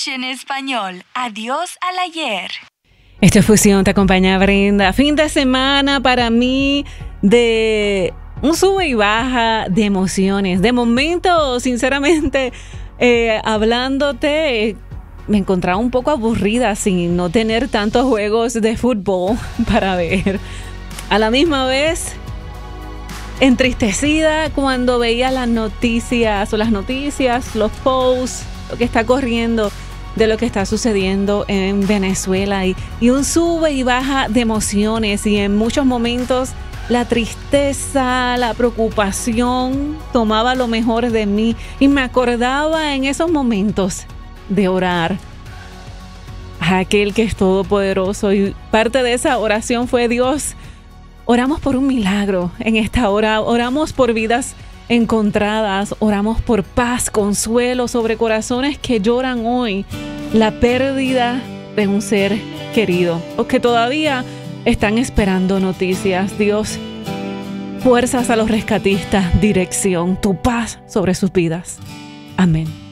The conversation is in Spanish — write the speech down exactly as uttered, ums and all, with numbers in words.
Spanish en español. Adiós al ayer. Esta fusión te acompaña, Brenda. Fin de semana para mí de un sube y baja de emociones. De momento, sinceramente, eh, hablándote, eh, me encontraba un poco aburrida sin no tener tantos juegos de fútbol para ver. A la misma vez, entristecida cuando veía las noticias o las noticias, los posts, lo que está corriendo de lo que está sucediendo en Venezuela y, y un sube y baja de emociones, y en muchos momentos la tristeza, la preocupación tomaba lo mejor de mí y me acordaba en esos momentos de orar a aquel que es todopoderoso, y parte de esa oración fue: Dios, oramos por un milagro en esta hora, oramos por vidas encontradas, oramos por paz, consuelo sobre corazones que lloran hoy la pérdida de un ser querido o que todavía están esperando noticias. Dios, fuerzas a los rescatistas, dirección, tu paz sobre sus vidas. Amén.